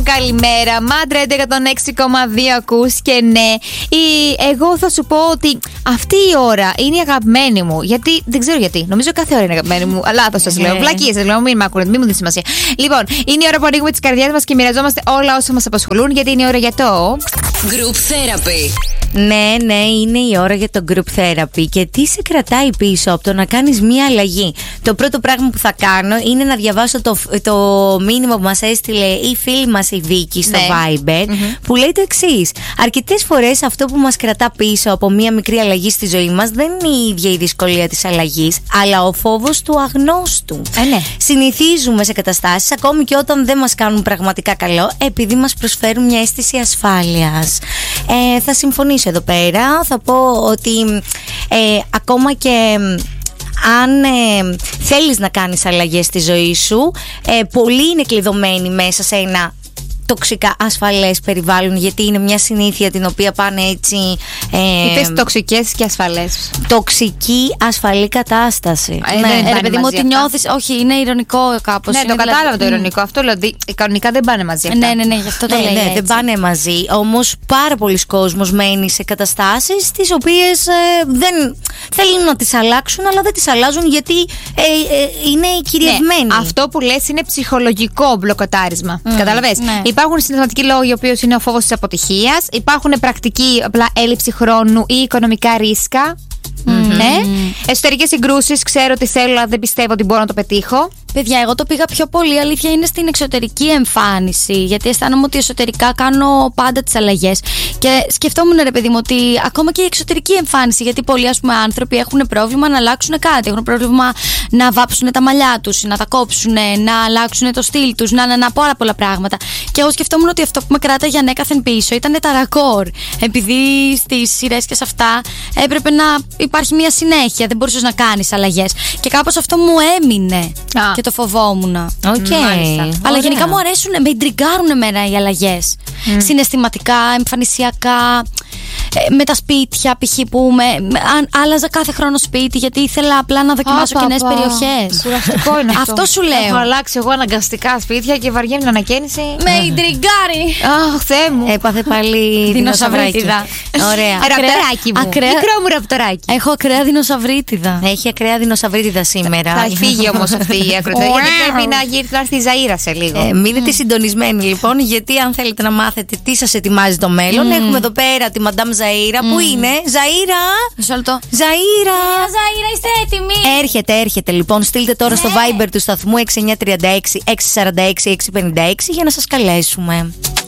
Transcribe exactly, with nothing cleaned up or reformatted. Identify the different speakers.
Speaker 1: καλημέρα. Μάντρα εκατόν έξι κόμμα δύο ακούς και ναι. Η, εγώ θα σου πω ότι αυτή η ώρα είναι η αγαπημένη μου. Γιατί δεν ξέρω γιατί. Νομίζω κάθε ώρα είναι αγαπημένη μου. Λάθος σας λέω. Βλακίες σας λέω. Μην με ακούνε, μην μου δίνει σημασία. Λοιπόν, είναι η ώρα που ανοίγουμε τις καρδιές μας και μοιραζόμαστε όλα όσα μας απασχολούν. Γιατί είναι η ώρα για το
Speaker 2: Group Therapy.
Speaker 3: Ναι, ναι, είναι η ώρα για το group therapy. Και τι σε κρατάει πίσω από το να κάνεις μία αλλαγή? Το πρώτο πράγμα που θα κάνω είναι να διαβάσω το, το μήνυμα που μας έστειλε η φίλη μας η Βίκη στο ναι. Viber, mm-hmm. που λέει το εξής: αρκετές φορές αυτό που μας κρατά πίσω από μία μικρή αλλαγή στη ζωή μας δεν είναι η ίδια η δυσκολία της αλλαγής, αλλά ο φόβος του αγνώστου. Ε, ναι. Συνηθίζουμε σε καταστάσεις, ακόμη και όταν δεν μας κάνουν πραγματικά καλό, επειδή μας προσφέρουν μια αίσθηση ασφάλειας. Ε, θα συμφωνήσω εδώ πέρα. Θα πω ότι ε, ακόμα και αν ε, θέλεις να κάνεις αλλαγές στη ζωή σου, ε, πολλοί είναι κλειδωμένοι μέσα σε ένα τοξικά ασφαλές περιβάλλον, γιατί είναι μια συνήθεια την οποία πάνε έτσι. Ε,
Speaker 1: Είπες τοξικές και ασφαλές.
Speaker 3: Τοξική ασφαλή κατάσταση.
Speaker 1: Ε, ναι,
Speaker 4: ρε παιδί μου, ότι νιώθεις. Όχι, είναι ηρωνικό κάπως.
Speaker 1: Ναι,
Speaker 4: είναι
Speaker 1: το κατάλαβα
Speaker 4: δηλαδή...
Speaker 1: το ηρωνικό. Αυτό λέω ότι κανονικά δεν πάνε μαζί. Αυτά.
Speaker 4: Ναι, ναι, ναι, γι' αυτό το
Speaker 3: ναι,
Speaker 4: λέει.
Speaker 3: Ναι,
Speaker 4: έτσι.
Speaker 3: δεν πάνε μαζί. Όμως πάρα πολλοί κόσμος μένει σε καταστάσεις τις οποίες ε, δεν θέλουν να τις αλλάξουν, αλλά δεν τις αλλάζουν γιατί ε, ε, είναι κυριευμένοι.
Speaker 1: Ναι, αυτό που λες είναι ψυχολογικό μπλοκοτάρισμα. Mm, Καταλαβες.
Speaker 4: Ναι.
Speaker 1: Υπάρχουν συναισθηματικοί λόγοι, ο οποίος είναι ο φόβος της αποτυχίας. Υπάρχουν πρακτικοί, απλά έλλειψη χρόνου ή οικονομικά ρίσκα. Mm-hmm. Ναι. Εσωτερικές συγκρούσεις, ξέρω ότι θέλω, αλλά δεν πιστεύω ότι μπορώ να το πετύχω.
Speaker 4: Παιδιά, εγώ το πήγα πιο πολύ. Η αλήθεια είναι στην εξωτερική εμφάνιση. Γιατί αισθάνομαι ότι εσωτερικά κάνω πάντα τις αλλαγές. Και σκεφτόμουν, ρε παιδί μου, ότι ακόμα και η εξωτερική εμφάνιση. Γιατί πολλοί, ας πούμε, άνθρωποι έχουν πρόβλημα να αλλάξουν κάτι. Έχουν πρόβλημα να βάψουν τα μαλλιά τους, να τα κόψουν, να αλλάξουν το στυλ τους, να, να, να πάρα πολλά πράγματα. Και εγώ σκεφτόμουν ότι αυτό που με κράταγε ανέκαθεν πίσω ήταν τα ρακόρ. Επειδή στις σειρές και σε αυτά έπρεπε να υπάρχει μια συνέχεια. Δεν μπορούσες να κάνεις αλλαγές. Και κάπως αυτό μου έμεινε. Ah. Και το φοβόμουν.
Speaker 3: Okay.
Speaker 4: Αλλά γενικά μου αρέσουν, με ιντριγκάρουν εμένα οι αλλαγές. Mm. Συναισθηματικά, εμφανισιακά. Ε, με τα σπίτια, π.χ. που με, με, αν, άλλαζα κάθε χρόνο σπίτι γιατί ήθελα απλά να δοκιμάσω κοινές περιοχές.
Speaker 1: Κουραστικό είναι αυτό.
Speaker 4: Αυτό σου λέω.
Speaker 1: Έχω αλλάξει εγώ αναγκαστικά σπίτια και βαριέμαι την ανακαίνιση.
Speaker 4: Με ιντριγκάρει.
Speaker 1: Αχ, Θεέ μου.
Speaker 3: Έπαθε πάλι δεινοσαυρίτιδα. Ωραία.
Speaker 1: Ραπτεράκι μου.
Speaker 4: Ακραία...
Speaker 1: Μικρό μου ραπτεράκι.
Speaker 4: Έχω ακραία δεινοσαυρίτιδα.
Speaker 3: Έχει ακραία δεινοσαυρίτιδα σήμερα.
Speaker 1: Θα φύγει όμως αυτή η ακροτέρη. Γιατί πρέπει να γίνει να έρθει η Ζαΐρα σε λίγο.
Speaker 3: Ε, μείνετε mm. συντονισμένοι λοιπόν, γιατί αν θέλετε να μάθετε τι σας ετοιμάζει το μέλλον, mm. έχουμε εδώ πέρα τη Μαντάμ Ζαΐρα. Mm. Πού είναι, Ζαΐρα!
Speaker 4: Μισό λεπτό.
Speaker 3: Ζαΐρα!
Speaker 4: Ζαΐρα, είστε έτοιμοι?
Speaker 3: Έρχεται, έρχεται λοιπόν. Στείλτε τώρα στο Viber του σταθμού έξι εννιά τρία έξι έξι τέσσερα έξι έξι πέντε έξι για να σας καλέσουμε.